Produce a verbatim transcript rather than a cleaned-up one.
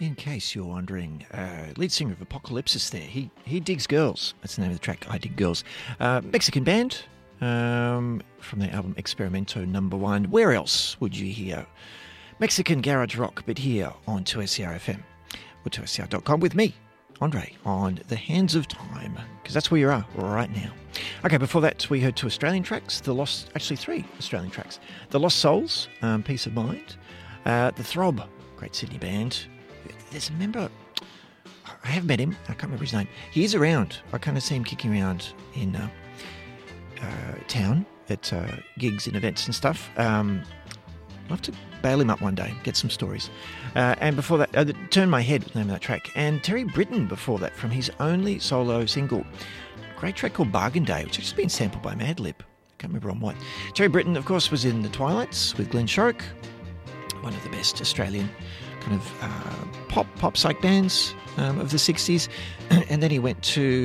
in case you're wondering, uh, lead singer of Apocalypsis there, he he digs girls. That's the name of the track, I Dig Girls. Uh, Mexican band um, from their album Experimento number one. Where else would you hear Mexican garage rock but here on two S C R F M or two S C R dot com with me, Andre, on The Hands of Time, because that's where you are right now. Okay, before that we heard two Australian tracks, The Lost, actually three Australian tracks. The Lost Souls, um, Peace of Mind, uh, The Throb, great Sydney band. There's a member, I have met him, I can't remember his name. He is around. I kind of see him kicking around in uh, uh, town at uh, gigs and events and stuff. Um, I'll have to bail him up one day, get some stories. Uh, and before that, uh, Turn My Head was the name of that track. And Terry Britton before that from his only solo single. A great track called Bargain Day, which has just been sampled by Madlib. I can't remember on what. Terry Britton, of course, was in The Twilights with Glenn Shorrock, one of the best Australian kind of uh, pop, pop psych bands um, of the sixties. And then he went to